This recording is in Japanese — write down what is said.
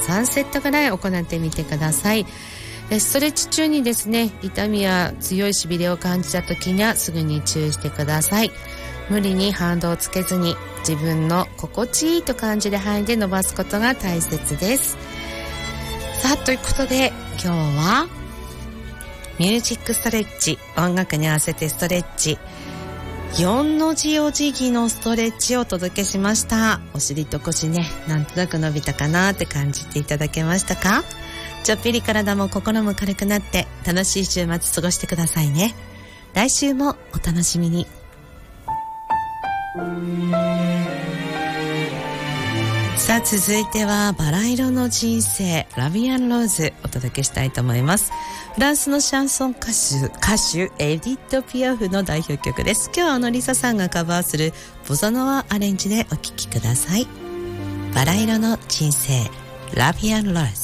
3セットぐらい行ってみてください。ストレッチ中にですね、痛みや強いしびれを感じた時にはすぐに注意してください。無理に反動をつけずに自分の心地いいと感じる範囲で伸ばすことが大切です。さあ、ということで今日はミュージックストレッチ、音楽に合わせてストレッチ、4の字お辞儀のストレッチをお届けしました。お尻と腰ね、なんとなく伸びたかなって感じていただけましたか？ちょっぴり体も心も軽くなって楽しい週末過ごしてくださいね。来週もお楽しみに。さあ、続いてはバラ色の人生、ラビアンローズお届けしたいと思います。フランスのシャンソン歌手エディット・ピアフの代表曲です。今日はリサさんがカバーするボサノワアレンジでお聴きください。バラ色の人生、ラビアンローズ。